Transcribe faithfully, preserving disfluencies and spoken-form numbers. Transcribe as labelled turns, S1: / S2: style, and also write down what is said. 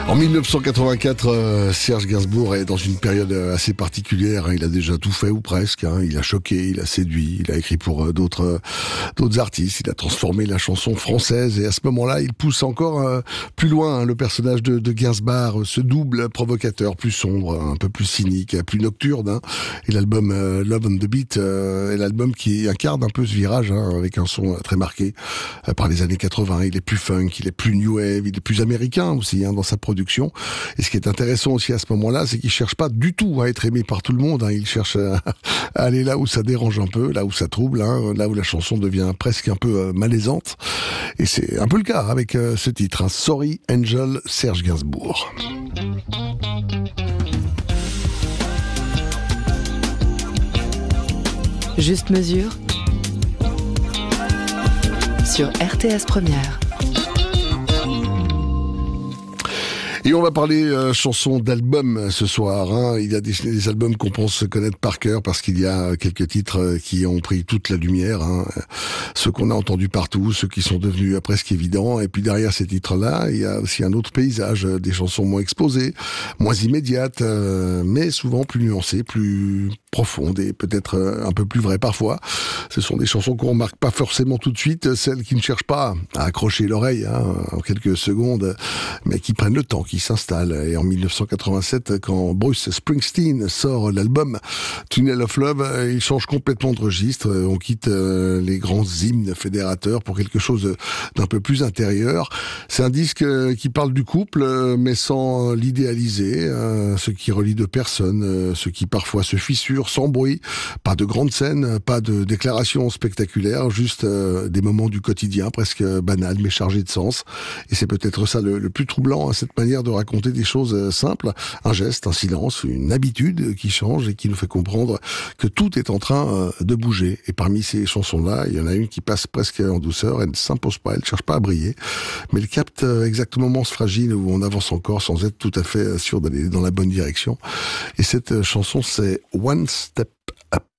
S1: En mille neuf cent quatre-vingt-quatre, euh, Serge Gainsbourg est dans une période assez particulière. Hein. Il a déjà tout fait ou presque. Hein. Il a choqué, il a séduit, il a écrit pour euh, d'autres euh, d'autres artistes. Il a transformé la chanson française. Et à ce moment-là, il pousse encore euh, plus loin. Hein. Le personnage de, de Gainsbourg, euh, ce double provocateur, plus sombre, un peu plus cynique, plus nocturne. Hein. Et l'album euh, Love on the Beat euh, est l'album qui incarne un peu ce virage, hein, avec un son très marqué euh, par les années quatre-vingts. Il est plus funk, il est plus new wave, il est plus américain aussi, hein, dans sa production. Et ce qui est intéressant aussi à ce moment-là, c'est qu'il cherche pas du tout à être aimé par tout le monde. Hein. Il cherche à, à aller là où ça dérange un peu, là où ça trouble, hein, là où la chanson devient presque un peu euh, malaisante. Et c'est un peu le cas avec euh, ce titre, hein, Sorry Angel, Serge Gainsbourg.
S2: Juste mesure sur R T S Première.
S1: Et on va parler euh, chansons d'albums ce soir. Hein. Il y a des, des albums qu'on pense connaître par cœur parce qu'il y a quelques titres euh, qui ont pris toute la lumière. Hein. Ceux qu'on a entendus partout, ceux qui sont devenus euh, presque évidents. Et puis derrière ces titres-là, il y a aussi un autre paysage, euh, des chansons moins exposées, moins immédiates, euh, mais souvent plus nuancées, plus profondes et peut-être euh, un peu plus vraies parfois. Ce sont des chansons qu'on remarque pas forcément tout de suite, celles qui ne cherchent pas à accrocher l'oreille hein, en quelques secondes, mais qui prennent le temps, qui s'installe. Et en mille neuf cent quatre-vingt-sept, quand Bruce Springsteen sort l'album Tunnel of Love, il change complètement de registre. On quitte les grands hymnes fédérateurs pour quelque chose d'un peu plus intérieur. C'est un disque qui parle du couple, mais sans l'idéaliser, ce qui relie deux personnes, ce qui parfois se fissure sans bruit, pas de grandes scènes, pas de déclarations spectaculaires, juste des moments du quotidien, presque banals, mais chargés de sens. Et c'est peut-être ça le, le plus troublant, hein, cette manière de raconter des choses simples, un geste, un silence, une habitude qui change et qui nous fait comprendre que tout est en train de bouger. Et parmi ces chansons-là, il y en a une qui passe presque en douceur, elle ne s'impose pas, elle ne cherche pas à briller, mais elle capte exactement ce fragile où on avance encore sans être tout à fait sûr d'aller dans la bonne direction. Et cette chanson, c'est One Step Up.